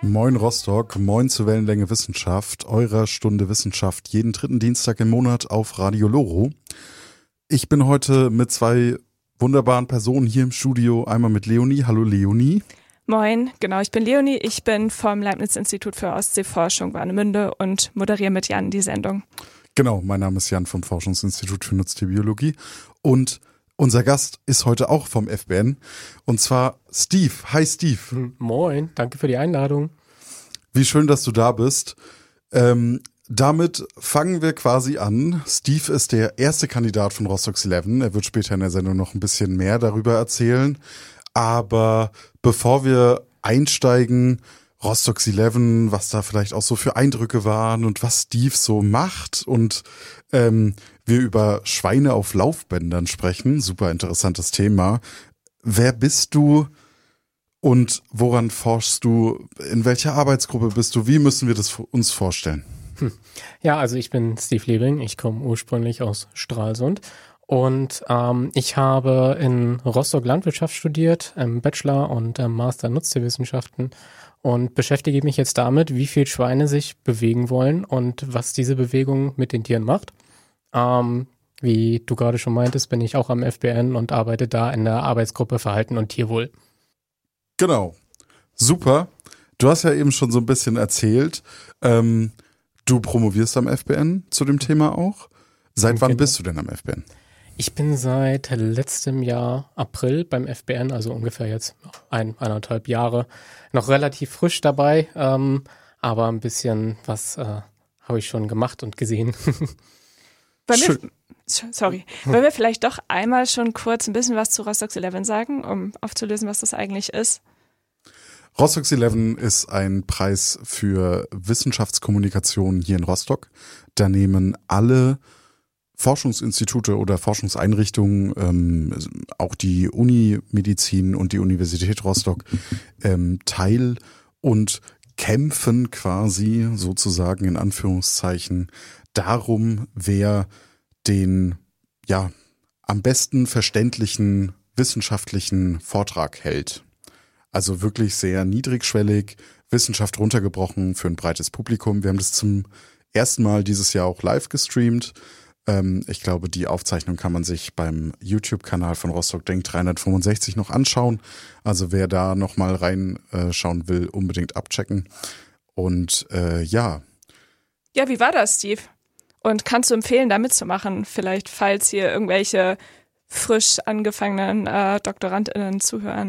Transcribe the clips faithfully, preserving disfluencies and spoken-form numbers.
Moin Rostock, moin zur Wellenlänge Wissenschaft, eurer Stunde Wissenschaft, jeden dritten Dienstag im Monat auf Radio Loro. Ich bin heute mit zwei wunderbaren Personen hier im Studio, einmal mit Leonie. Hallo Leonie. Moin, genau, ich bin Leonie, ich bin vom Leibniz-Institut für Ostseeforschung Warnemünde und moderiere mit Jan die Sendung. Genau, mein Name ist Jan vom Forschungsinstitut für Nutztierbiologie und unser Gast ist heute auch vom F B N und zwar Steve. Hi Steve. Moin, danke für die Einladung. Wie schön, dass du da bist. Ähm, damit fangen wir quasi an. Steve ist der erste Kandidat von Rostock's elf. Er wird später in der Sendung noch ein bisschen mehr darüber erzählen. Aber bevor wir einsteigen, Rostock's elf, was da vielleicht auch so für Eindrücke waren und was Steve so macht und ähm, wir über Schweine auf Laufbändern sprechen. Super interessantes Thema. Wer bist du und woran forschst du? In welcher Arbeitsgruppe bist du? Wie müssen wir das uns vorstellen? Hm. Ja, also ich bin Steve Lebing. Ich komme ursprünglich aus Stralsund und ähm, ich habe in Rostock Landwirtschaft studiert, im Bachelor und im Master Nutztierwissenschaften und beschäftige mich jetzt damit, wie viel Schweine sich bewegen wollen und was diese Bewegung mit den Tieren macht. Ähm, wie du gerade schon meintest, bin ich auch am F B N und arbeite da in der Arbeitsgruppe Verhalten und Tierwohl. Genau, super. Du hast ja eben schon so ein bisschen erzählt, ähm, du promovierst am F B N zu dem Thema auch. Seit wann Genau. bist du denn am F B N? Ich bin seit letztem Jahr April beim F B N, also ungefähr jetzt ein, eineinhalb Jahre, noch relativ frisch dabei, ähm, aber ein bisschen was äh, habe ich schon gemacht und gesehen. Wollen wir, sorry, wollen wir vielleicht doch einmal schon kurz ein bisschen was zu Rostock's elf sagen, um aufzulösen, was das eigentlich ist? Rostock's elf ist ein Preis für Wissenschaftskommunikation hier in Rostock. Da nehmen alle Forschungsinstitute oder Forschungseinrichtungen, ähm, auch die Unimedizin und die Universität Rostock, ähm, teil und kämpfen quasi sozusagen in Anführungszeichen darum, wer den ja am besten verständlichen wissenschaftlichen Vortrag hält. Also wirklich sehr niedrigschwellig, Wissenschaft runtergebrochen für ein breites Publikum. Wir haben das zum ersten Mal dieses Jahr auch live gestreamt. Ähm, ich glaube, die Aufzeichnung kann man sich beim YouTube-Kanal von Rostock Denkt dreihundertfünfundsechzig noch anschauen. Also wer da nochmal reinschauen will, unbedingt abchecken. Und äh, ja. Ja, wie war das, Steve? Und kannst du empfehlen, da mitzumachen? Vielleicht, falls hier irgendwelche frisch angefangenen äh, DoktorandInnen zuhören.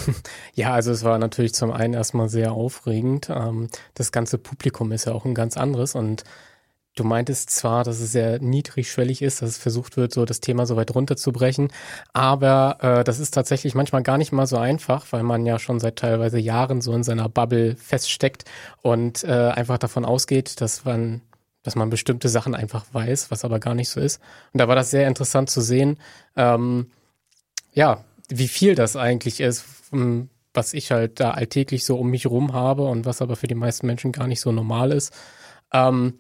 Ja, also es war natürlich zum einen erstmal sehr aufregend. Ähm, das ganze Publikum ist ja auch ein ganz anderes und du meintest zwar, dass es sehr niedrigschwellig ist, dass es versucht wird, so das Thema so weit runterzubrechen, aber äh, das ist tatsächlich manchmal gar nicht mal so einfach, weil man ja schon seit teilweise Jahren so in seiner Bubble feststeckt und äh, einfach davon ausgeht, dass man dass man bestimmte Sachen einfach weiß, was aber gar nicht so ist. Und da war das sehr interessant zu sehen, ähm, ja, wie viel das eigentlich ist, was ich halt da alltäglich so um mich rum habe und was aber für die meisten Menschen gar nicht so normal ist. Ähm,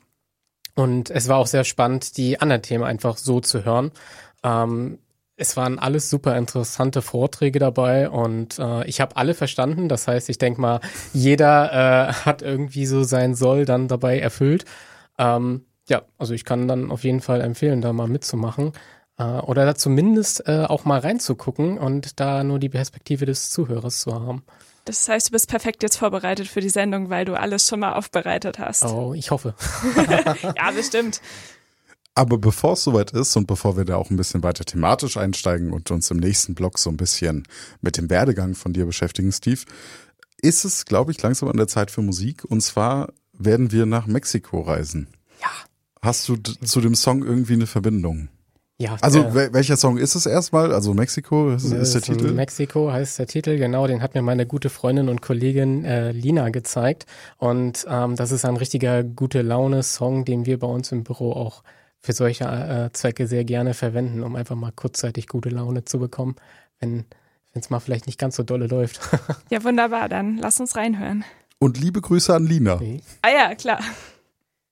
und es war auch sehr spannend, die anderen Themen einfach so zu hören. Ähm, es waren alles super interessante Vorträge dabei und äh, ich habe alle verstanden. Das heißt, ich denke mal, jeder äh, hat irgendwie so sein Soll dann dabei erfüllt. Ähm, ja, also ich kann dann auf jeden Fall empfehlen, da mal mitzumachen äh, oder da zumindest äh, auch mal reinzugucken und da nur die Perspektive des Zuhörers zu haben. Das heißt, du bist perfekt jetzt vorbereitet für die Sendung, weil du alles schon mal aufbereitet hast. Oh, ich hoffe. Ja, bestimmt. Aber bevor es soweit ist und bevor wir da auch ein bisschen weiter thematisch einsteigen und uns im nächsten Blog so ein bisschen mit dem Werdegang von dir beschäftigen, Steve, ist es, glaube ich, langsam an der Zeit für Musik. Und zwar werden wir nach Mexiko reisen. Ja. Hast du d- zu dem Song irgendwie eine Verbindung? Ja. Also äh, wel- welcher Song ist es erstmal? Also Mexiko ist, ist der Titel? Mexiko heißt der Titel, genau. Den hat mir meine gute Freundin und Kollegin äh, Lina gezeigt. Und ähm, das ist ein richtiger Gute-Laune-Song, den wir bei uns im Büro auch für solche äh, Zwecke sehr gerne verwenden, um einfach mal kurzzeitig gute Laune zu bekommen, wenn es mal vielleicht nicht ganz so dolle läuft. Ja, wunderbar. Dann lass uns reinhören. Und liebe Grüße an Lina. Okay. Ah ja, klar.